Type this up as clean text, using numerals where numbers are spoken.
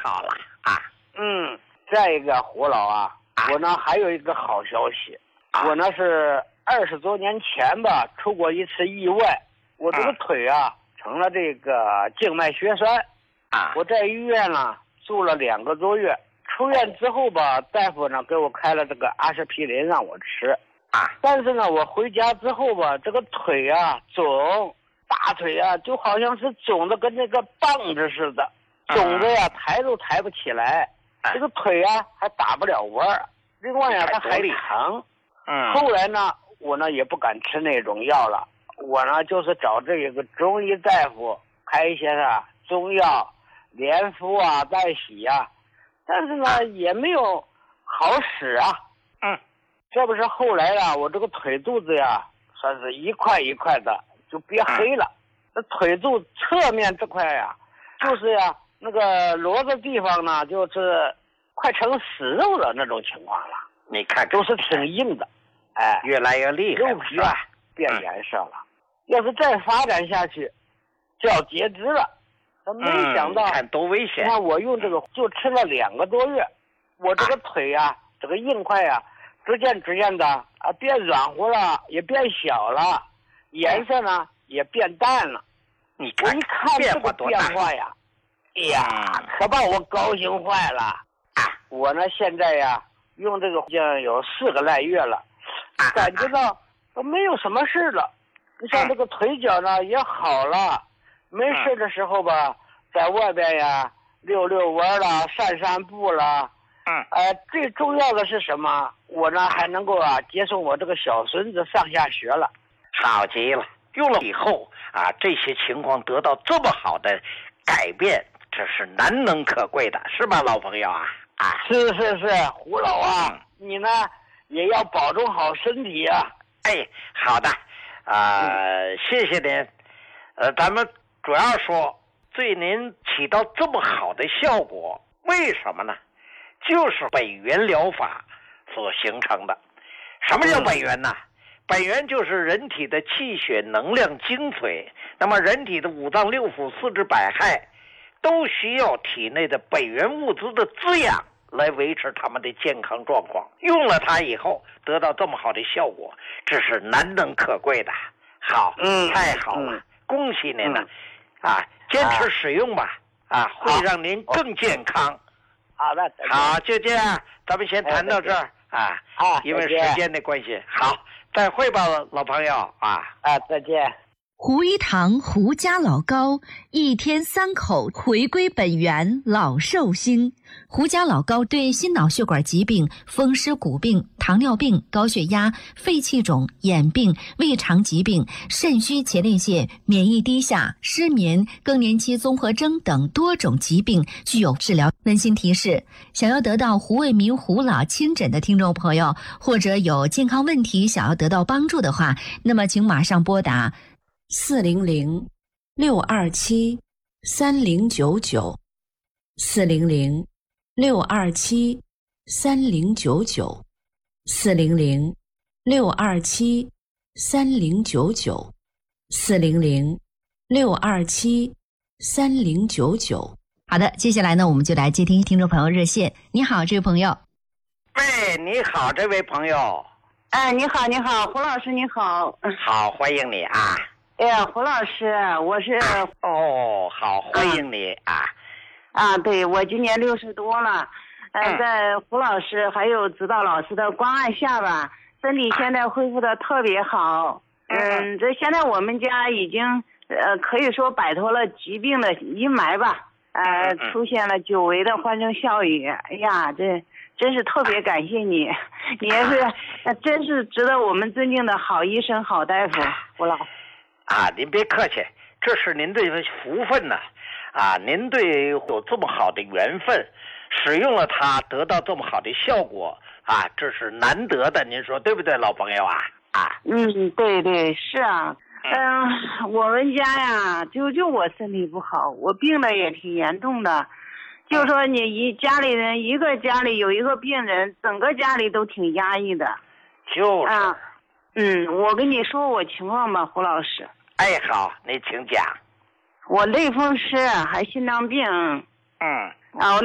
好了啊。 再一个胡老啊，我呢还有一个好消息，我呢是20多年前吧出过一次意外，我这个腿啊成了这个静脉血栓我在医院呢住了2个多月，出院之后吧，大夫呢给我开了这个阿司匹林让我吃但是呢我回家之后吧，这个腿啊肿，大腿啊就好像是肿的跟那个棒子似的，肿的呀抬都抬不起来，这个腿啊还打不了弯儿，另外呀它还疼。后来呢我呢也不敢吃那种药了，我呢就是找这个中医大夫开一些中药连敷啊带洗啊，但是呢也没有好使这不是后来呀我这个腿肚子呀算是一块一块的就变黑了，这腿肚侧面这块呀就是呀那个罗的地方呢就是快成死肉的那种情况了， 你看都是挺硬的， 越来越厉害， 肉皮啊变颜色了，要是再发展下去就要截肢了。没想到看多危险！ 你看我用这个就吃了2个多月，我这个腿啊这个硬块啊逐渐的变软和了，也变小了，颜色呢也变淡了。 你看我一看这个变化呀，哎呀可把我高兴坏了我呢现在呀用这个已经有4个来月了，感觉到都没有什么事了。你像这个腿脚呢也好了，没事的时候吧在外边呀溜弯了，散步了。最重要的是什么？我呢还能够接送我这个小孙子上下学了。 好极了，用了以后这些情况得到这么好的改变，这是难能可贵的，是吧，老朋友是，胡老你呢也要保重好身体好的谢谢您。咱们主要说对您起到这么好的效果，为什么呢？就是本源疗法所形成的。什么叫本源呢？本源就是人体的气血能量精髓，那么人体的5脏6腑4肢百骸都需要体内的本源物质的滋养来维持他们的健康状况，用了它以后得到这么好的效果，这是难能可贵的。好，太好了，恭喜您了坚持使用吧会让您更健康。 好的， 好，就这样，咱们先谈到这儿因为时间的关系。好，再会吧，老朋友再见。 胡一堂胡家老高1天3口回归本源老寿星。胡家老高对心脑血管疾病、风湿骨病、糖尿病、高血压、肺气肿、眼病、胃肠疾病、肾虚前列腺、免疫低下、失眠、更年期综合征等多种疾病具有治疗。温馨提示：想要得到胡卫民胡老亲诊的听众朋友，或者有健康问题想要得到帮助的话，那么请马上拨打400-627-3099 400-627-3099 400-627-3099 400-627-3099。好的，接下来呢，我们就来接听听众朋友热线。你好，这位朋友。 你好，这位朋友。 你好，胡老师你好。 好，欢迎你哎呀，胡老师，我是好，欢迎你对，我今年60多了，在胡老师还有指导老师的关爱下吧，身体现在恢复的特别好。这现在我们家已经可以说摆脱了疾病的阴霾吧，出现了久违的欢声笑语。哎呀，这真是特别感谢你，你也是真是值得我们尊敬的好医生好大夫，胡老。 您别客气，这是您的福分呢您对有这么好的缘分，使用了它得到这么好的效果这是难得的，您说对不对，老朋友对，是我们家呀就我身体不好，我病的也挺严重的，就说你家里人一个家里有一个病人，整个家里都挺压抑的。 就是我跟你说我情况吧，胡老师。 好，你请讲。 我类风湿还心脏病。